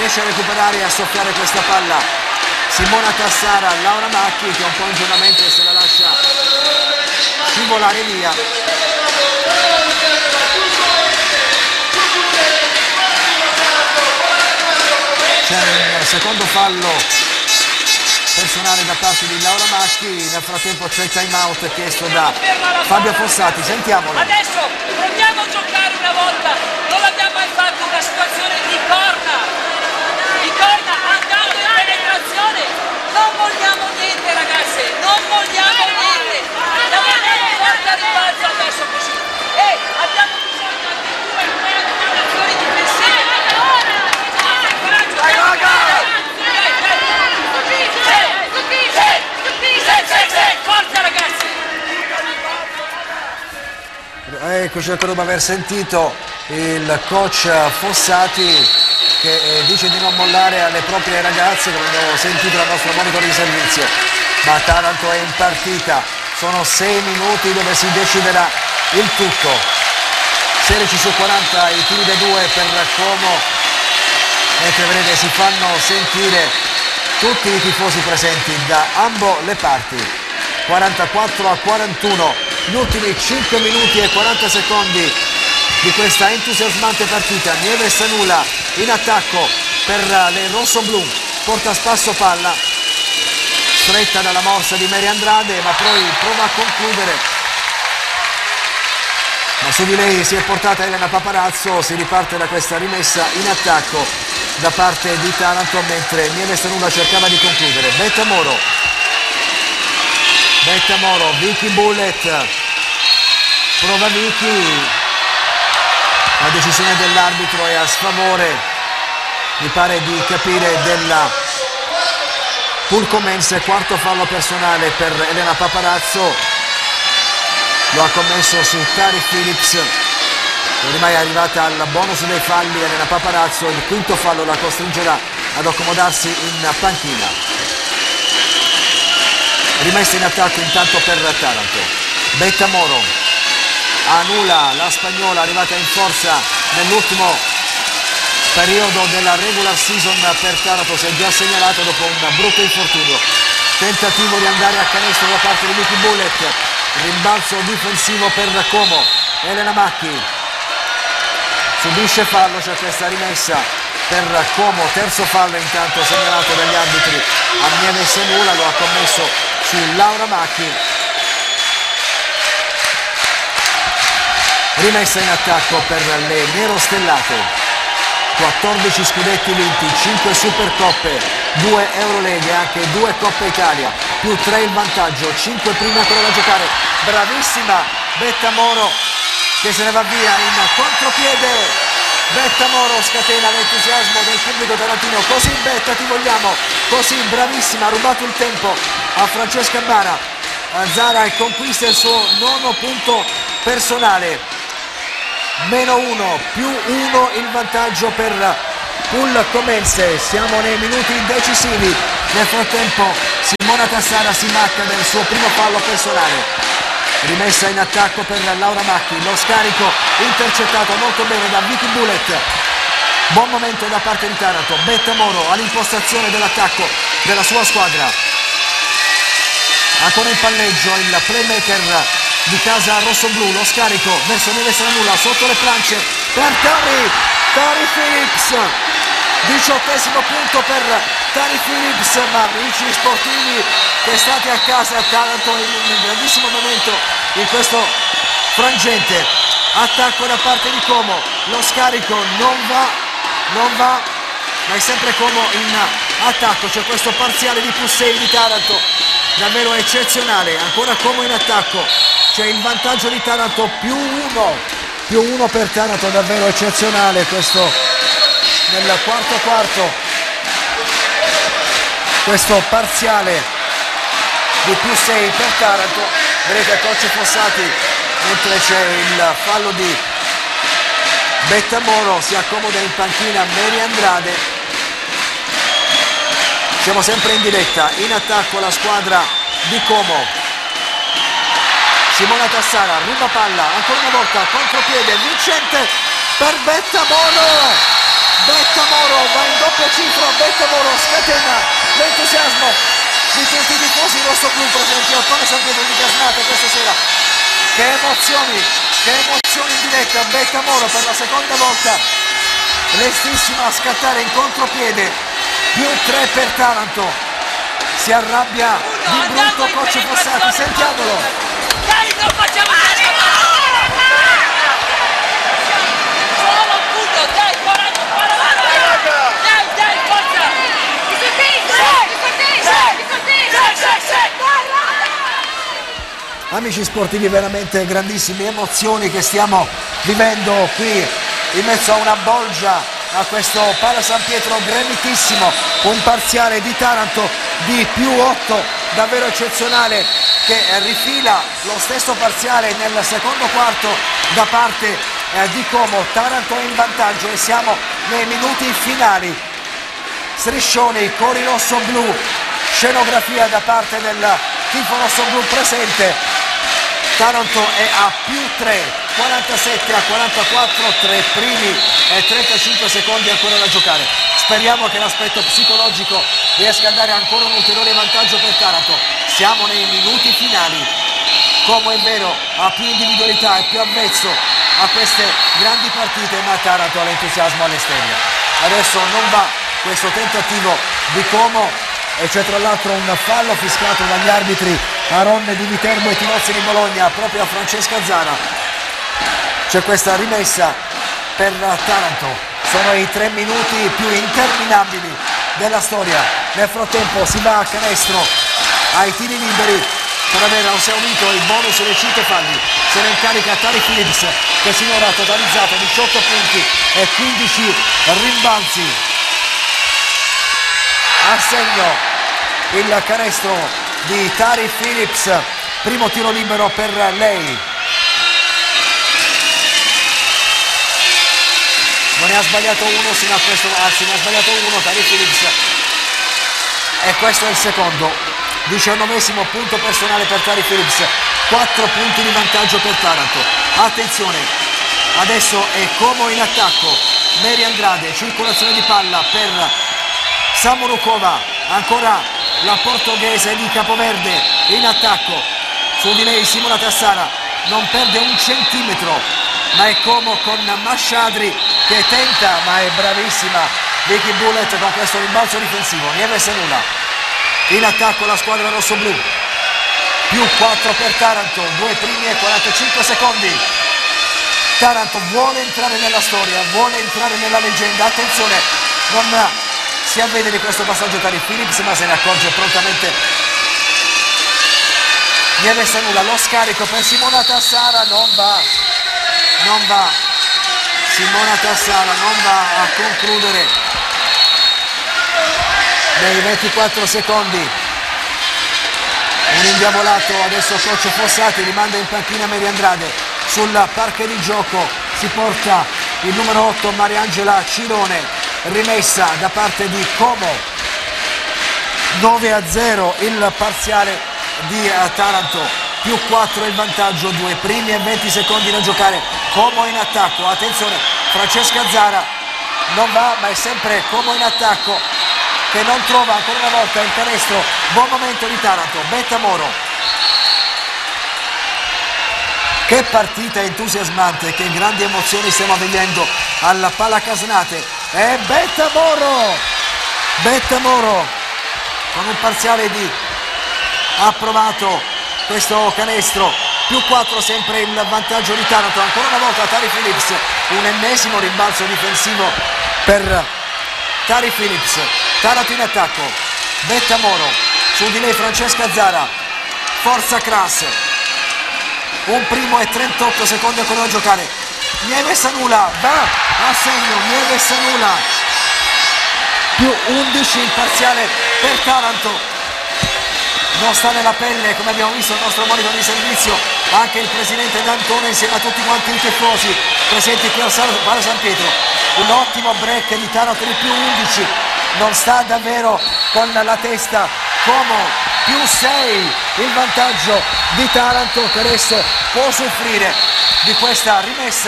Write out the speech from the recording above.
riesce a recuperare e a soffiare questa palla Simona Tassara, Laura Macchi che un po' ingenuamente se la lascia scivolare via. C'è un secondo fallo personale da parte di Laura Macchi, nel frattempo c'è il time out chiesto da Fabio Fossati, sentiamolo. Adesso proviamo a giocare una volta, non l'abbiamo mai fatto una situazione di corna, andando in penetrazione, non vogliamo niente ragazze, non vogliamo niente, andiamo a forte a ribalzo adesso così, e abbiamo bisogno anche due azioni difensive. Forza ragazzi! Eccoci dopo aver sentito il coach Fossati che dice di non mollare alle proprie ragazze, come abbiamo sentito dal nostro monitor di servizio, ma Taranto è in partita, sono 6 minuti dove si deciderà il tutto. 16 su 40 i tiri da 2 per Como, mentre vedete si fanno sentire tutti i tifosi presenti da ambo le parti. 44 a 41, gli ultimi 5 minuti e 40 secondi di questa entusiasmante partita. Nieve Sanula in attacco per le rossoblu, porta a spasso palla, stretta dalla morsa di Mary Andrade, ma poi prova a concludere. Ma su di lei si è portata Elena Paparazzo, si riparte da questa rimessa in attacco da parte di Taranto, mentre Nieve Sanula cercava di concludere. Betta Moro, Vicky Bullet, prova Vicky, la decisione dell'arbitro è a sfavore, mi pare di capire, della Pulcomense. Quarto fallo personale per Elena Paparazzo, lo ha commesso su Tari Phillips, ormai è arrivata al bonus dei falli Elena Paparazzo, il quinto fallo la costringerà ad accomodarsi in panchina. Rimessa in attacco intanto per Taranto. Betta Moro annulla la spagnola arrivata in forza nell'ultimo periodo della regular season per Taranto, si è già segnalato dopo un brutto infortunio. Tentativo di andare a canestro da parte di Vicky Bullet, rimbalzo difensivo per Como. Elena Macchi subisce fallo, c'è questa rimessa per Como, terzo fallo intanto segnalato dagli arbitri a Nieve Sanula, lo ha commesso su Laura Macchi. Rimessa in attacco per le nerostellate, 14 scudetti vinti, 5 Supercoppe, 2 Euroleghe, anche 2 Coppa Italia, più 3 il vantaggio, 5 prime ancora da giocare. Bravissima Betta Moro che se ne va via in contropiede. Betta Moro scatena l'entusiasmo del pubblico tarantino, così Betta ti vogliamo, così bravissima, ha rubato il tempo a Francesca Bara. Zara e conquista il suo 9° punto personale, -1, +1 il vantaggio per Pulcomense. Siamo nei minuti decisivi, nel frattempo Simona Tassara si macchia del suo primo fallo personale. Rimessa in attacco per Laura Macchi, lo scarico intercettato molto bene da Vicky Bullet. Buon momento da parte di Taranto. Betta Moro all'impostazione dell'attacco della sua squadra. Ancora in palleggio il playmaker di casa rossoblu, lo scarico verso Nieve Sanula sotto le planche per Tari Phillips. 18° punto per Tari Phillips, ma amici sportivi che state a casa, Taranto in un grandissimo momento in questo frangente. Attacco da parte di Como, lo scarico non va, ma è sempre Como in attacco. C'è questo parziale di +6 di Taranto, davvero eccezionale. Ancora Como in attacco, c'è il vantaggio di Taranto, +1 per Taranto, davvero eccezionale questo nel quarto, questo parziale di +6 per Taranto. Vedete il coach Fossati, mentre c'è il fallo di Betta Moro, si accomoda in panchina Mary Andrade. Siamo sempre in diretta, in attacco la squadra di Como. Simona Tassara ruba palla, ancora una volta contropiede vincente per Bettamoro. Bettamoro va in doppia cifra, Bettamoro scatena l'entusiasmo di tutti i tifosi rossoblu presenti al Pala San Pietro di Casnate questa sera. Che emozioni in diretta. Bettamoro per la seconda volta lestissima a scattare in contropiede, più 3 per Taranto. Si arrabbia di brutto coach Fossati, sentiamolo. Dai, non facciamo solo un punto, dai, 40, dai, forza! Amici sportivi, veramente grandissime emozioni che stiamo vivendo qui in mezzo a una bolgia a questo Pala San Pietro gremitissimo, un parziale di Taranto di più 8 davvero eccezionale che rifila lo stesso parziale nel secondo quarto da parte di Como. Taranto è in vantaggio e siamo nei minuti finali. Striscioni, cori rosso-blu, scenografia da parte del tifo rosso-blu presente. Taranto è a più 3, 47 a 44, 3 primi e 35 secondi ancora da giocare. Speriamo che l'aspetto psicologico riesca a dare ancora un ulteriore vantaggio per Taranto. Siamo nei minuti finali. Como è vero, ha più individualità, è più avvezzo a queste grandi partite, ma Taranto ha l'entusiasmo alle stelle. Adesso non va questo tentativo di Como e c'è tra l'altro un fallo fischiato dagli arbitri Aronne di Viterbo e Tinozzi di Bologna proprio a Francesca Zara. C'è questa rimessa per Taranto. Sono i 3 minuti più interminabili della storia. Nel frattempo si va a canestro ai tiri liberi per aver esaurito il bonus sulle 5 falli. Se ne incarica Tari Phillips che sinora ha totalizzato 18 punti e 15 rimbalzi. A segno il canestro di Tari Phillips, primo tiro libero per lei. Non ne ha sbagliato uno sino a questo, anzi ne ha sbagliato uno Tari Phillips e questo è il secondo. 19° punto personale per Tari Phillips, 4 punti di vantaggio per Taranto. Attenzione, adesso è Como in attacco, Mary Andrade, circolazione di palla per Samorukova, ancora la portoghese di Capoverde in attacco, su di lei Simona Tassara, non perde un centimetro, ma è Como con Masciadri che tenta, ma è bravissima Vicky Bullet con questo rimbalzo difensivo. Nieves Nula in attacco la squadra rossoblu, più 4 per Taranto, 2 primi e 45 secondi. Taranto vuole entrare nella storia, vuole entrare nella leggenda. Attenzione, non si avvede di questo passaggio Tari Phillips, ma se ne accorge prontamente Nieves Nula. Lo scarico per Simona Tassara, non va Simona Tassara non va a concludere nei 24 secondi. Un indiavolato adesso coach Fossati, rimanda in panchina Mary Andrade. Sul parquet di gioco si porta il numero 8 Mariangela Cirone, rimessa da parte di Como. 9-0 il parziale di Taranto, più 4 il vantaggio, 2 primi e 20 secondi da giocare. Como in attacco, attenzione, Francesca Zara non va, ma è sempre Como in attacco che non trova ancora una volta il canestro. Buon momento di Taranto. Bettamoro, che partita entusiasmante, che grandi emozioni stiamo vivendo alla Pala Casnate. E Bettamoro con un parziale di approvato questo canestro, più 4 sempre il vantaggio di Taranto. Ancora una volta Tari Phillips, un ennesimo rimbalzo difensivo per Tari Phillips. Taranto in attacco, Bettamoro, su di lei Francesca Zara, forza Crass, un primo e 38 secondi ancora da giocare. Nieves Nula va a segno, Nieves Nula, più 11 il parziale per Taranto. Non sta nella pelle, come abbiamo visto il nostro monitor di servizio, anche il presidente D'Antona insieme a tutti quanti i tifosi presenti qui al Pala San Pietro. Un ottimo break di Taranto di più 11, non sta davvero con la testa. Como più 6 il vantaggio di Taranto, che adesso può soffrire di questa rimessa